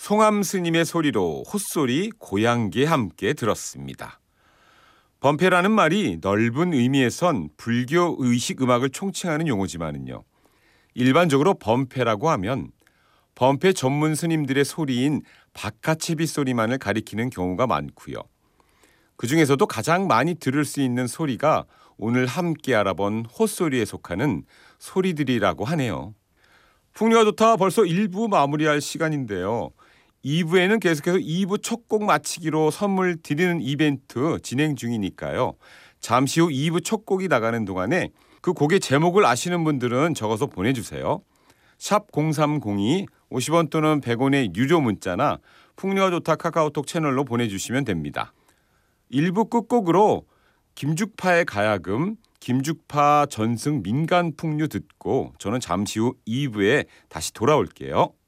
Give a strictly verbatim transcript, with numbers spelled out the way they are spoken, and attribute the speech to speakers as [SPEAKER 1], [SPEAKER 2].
[SPEAKER 1] 송암 스님의 소리로 헛소리 고향기 함께 들었습니다. 범패라는 말이 넓은 의미에선 불교 의식 음악을 총칭하는 용어지만은요. 일반적으로 범패라고 하면 범패 전문 스님들의 소리인 바카체비 소리만을 가리키는 경우가 많고요. 그중에서도 가장 많이 들을 수 있는 소리가 오늘 함께 알아본 헛소리에 속하는 소리들이라고 하네요. 풍류가 좋다 벌써 일 부 마무리할 시간인데요. 이 부에는 계속해서 이 부 첫 곡 마치기로 선물 드리는 이벤트 진행 중이니까요. 잠시 후 이 부 첫 곡이 나가는 동안에 그 곡의 제목을 아시는 분들은 적어서 보내주세요. 샵 공삼공이 오십 원 또는 백 원의 유료 문자나 풍류가 좋다 카카오톡 채널로 보내주시면 됩니다. 일 부 끝곡으로 김죽파의 가야금, 김죽파 전승 민간풍류 듣고 저는 잠시 후 이 부에 다시 돌아올게요.